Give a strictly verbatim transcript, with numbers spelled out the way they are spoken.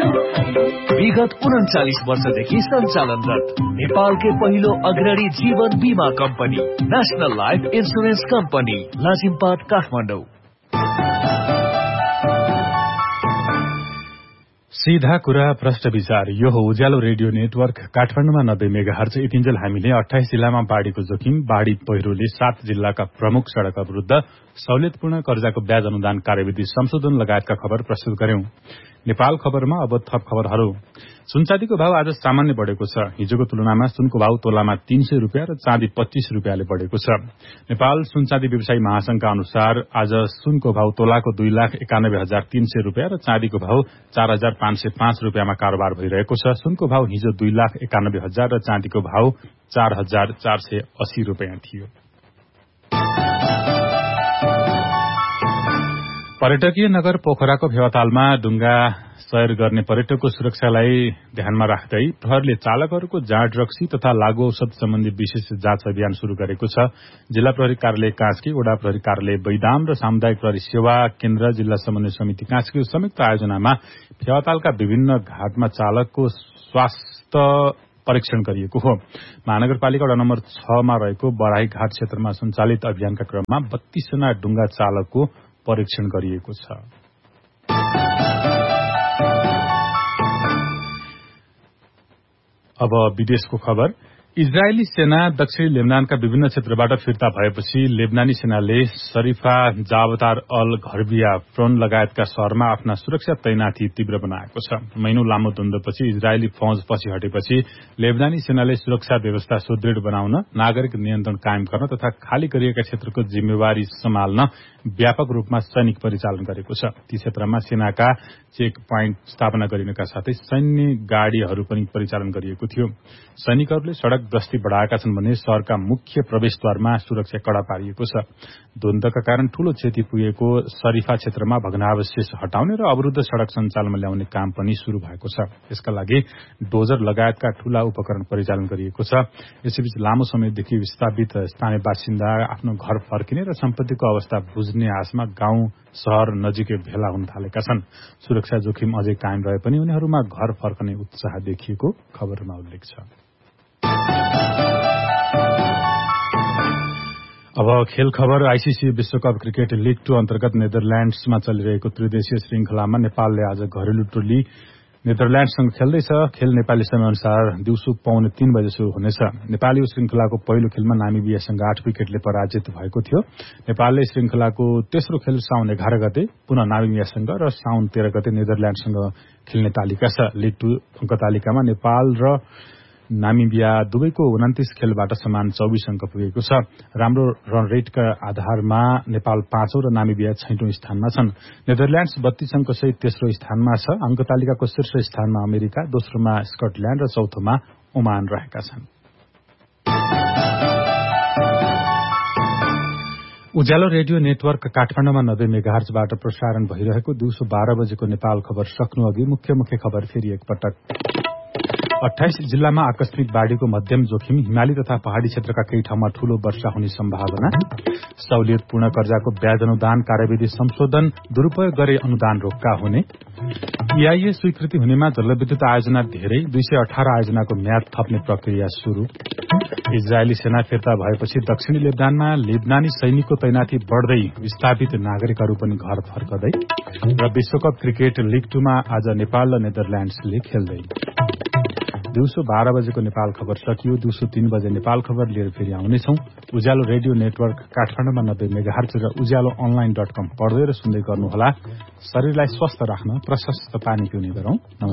विगत उन्चालीस वर्षदेखि सञ्चालनरत नेपालकै पहिलो अग्रणी जीवन बीमा company national life insurance company Lazimpat Kathmandu. सीधा कुरा प्रश्न विचार। यो हो उज्यालो रेडियो नेटवर्क काठमाडौँमा नब्बे मेगाहर्ज। यतिन्जेल हामीले अठाइस जिल्लामा बाढ़ीको जोखिम, बाढ़ी पहिरोले सात जिल्लाका प्रमुख सड़क अवरुद्ध, सहुलियतपूर्ण कर्जाको ब्याज अनुदान कार्यविधि संशोधन लगायतका खबर प्रस्तुत गर्यौं। नेपाल खबरमा अब थप खबरहरू। सुनचाँदीको भाव आज सामान्य बढ़ेको छ। हिजोको तुलनामा सुनको भाव तोलामा तीन सय रुपियाँ र चाँदी पच्चीस रुपियाँले बढ़ेको छ। नेपाल सुनचाँदी व्यवसायी महासंघका अनुसार आज सुनको भाव तोलाको दुई लाख एकानब्बे हजार तीन सय रुपियाँ र चाँदीको भाव चार हजार पाँच सय पाँच रुपियाँमा कारोबार भइरहेको छ। सुनको भाव हिजो दुई लाख एकानब्बे हजार र चाँदीको भाव चार हजार चार सय अस्सी रुपियाँ थियो। पर्यटकीय नगर पोखराको फेवातालमा डुंगा सयर गर्ने पर्यटकको सुरक्षालाई ध्यानमा राख्दै प्रहरीले चालकहरूको जाँच रक्सी तथा लागू औषध सम्बन्धी विशेष जाँच अभियान शुरू गरेको छ। जिल्ला प्रहरी कार्यालय कास्की, वडा प्रहरी कार्यालय बैदाम र सामुदायिक प्रहरी सेवा केन्द्र, जिल्ला समन्वय समिति कास्कीको संयुक्त आयोजनामा फेवातालका विभिन्न घाटमा चालकको स्वास्थ्य परीक्षण गरिएको हो। महानगरपालिका वडा नम्बर छ मा रहेको बराही घाट क्षेत्रमा सञ्चालित अभियानका क्रममा बत्तीस जना डुंगा चालकको परीक्षण गरिएको छ। अब विदेशको खबर। इजरायली सेना दक्षिणी लेबनानका विभिन्न क्षेत्रबाट फिर्ता भएपछि लेबनानी सेनाले शरीफा, जावतार अल घरबिया, फ्रोन लगायतका शहरमा आफ्ना सुरक्षा तैनाथी तीव्र बनाएको छ। महिनौं लामो द्वन्द्वपछि इजरायली फौज पछि हटेपछि लेबनानी सेनाले सुरक्षा व्यवस्था सुदृढ़ बनाउन, नागरिक नियन्त्रण कायम गर्न तथा खाली गरिएका क्षेत्रको जिम्मेवारी सम्हाल्न व्यापक रूपमा सैनिक परिचालन गरेको छ। ती क्षेत्रमा सेनाका चेक प्वाइन्ट स्थापना गरिनका साथै सैन्य गाड़ीहरू पनि परिचालन गरिएको थियो। सैनिकहरूले सड़क गस्ती बढ़ाएका छन् भने शहरका मुख्य प्रवेशद्वारमा सुरक्षा कड़ा पारिएको छ। द्वन्द्वका कारण ठूलो क्षति पुगेको शरीफा क्षेत्रमा भग्नावशेष हटाउने र अवरुद्ध सड़क सञ्चालनमा ल्याउने काम पनि शुरू भएको छ। यसका लागि डोजर लगायतका ठूला उपकरण परिचालन गरिएको छ। यसैबीच लामो समयदेखि विस्थापित स्थानीय बासिन्दा आफ्नो घर फर्किने र सम्पत्तिको अवस्था बुझ्ने आशमा गाउँ शहर नजिकै भेला हुन थालेका छन्। सुरक्षा जोखिम अझै कायम रहे पनि उनीहरूमा घर फर्कने उत्साह देखिएको खबरमा उल्लेख छ। अब खेल खबर। आईसीसी विश्वकप क्रिकेट लीग टू अन्तर्गत नेदरल्याण्ड्समा चलिरहेको त्रिदेशीय श्रृंखलामा नेपालले आज घरेलु टोली नेदरल्याण्ड्ससँग खेल्दैछ। खेल नेपाली समयअनुसार दिउँसो पौने तीन बजे शुरू हुनेछ। नेपाली यो श्रृंखलाको पहिलो खेलमा नामिबियासँग आठ विकेटले पराजित भएको थियो। नेपालले श्रृंखलाको तेस्रो खेल साउन एघार गते पुनः नामिबियासँग र साउन तेह्र गते नेदरल्याण्डसँग खेल्ने तालिका छ। लीग टू अंक तालिकामा नेपाल र नामिबिया दुवैको उन्तीस खेलबाट समान चौबीस अंक पुगेको छ। राम्रो रन रेटका आधारमा नेपाल पाँचौं र नामिबिया छैटौं स्थानमा छन्। नेदरल्याण्ड्स बत्तीस अंक सहित तेस्रो स्थानमा छ। अंक तालिकाको शीर्ष स्थानमा अमेरिका, दोस्रोमा स्कटल्याण्ड र चौथोमा ओमान रहेका छन्। उज्यालो रेडियो नेटवर्क काठमाडौँमा नब्बे मेगाहर्जबाट प्रसारण भइरहेको दिउँसो बाह्र बजेको नेपाल खबर सक्नु अघि मुख्य मुख्य खबर फेरि एकपटक। अठाइस जिल्लामा आकस्मिक बाढ़ीको मध्यम जोखिम, हिमाली तथा पहाड़ी क्षेत्रका केही ठाउँमा ठूलो वर्षा हुने सम्भावना। सहुलियतपूर्ण कर्जाको ब्याज अनुदान कार्यविधि संशोधन, दुरूपयोग गरे अनुदान रोक्का हुने। ईआईए स्वीकृति हुनेमा जलविद्युत आयोजना धेरै, दुई सय अठारह आयोजनाको म्याद थप्ने प्रक्रिया शुरू। इजरायली सेना फिर्ता भएपछि दक्षिणी लेबनानमा लेबनानी सैनिकको तैनाथी बढ़दै, विस्थापित नागरिकहरू पनि घर फर्कदै। र विश्वकप क्रिकेट लीग टूमा आज नेपाल र नेदरल्याण्ड्सले खेल्दै। दिउँसो बाह्र बजेको नेपाल खबर सकियो। दिउँसो तीन बजे नेपाल खबर लिएर फेरि आउनेछौं। उज्यालो रेडियो नेटवर्क काठमाडौँमा नब्बे मेगाहर्ज र उज्यालो अनलाइन डट कम पढ्दै र सुन्दै गर्नुहोला। शरीरलाई स्वस्थ राख्न प्रशस्त पानी पिउने गरौं।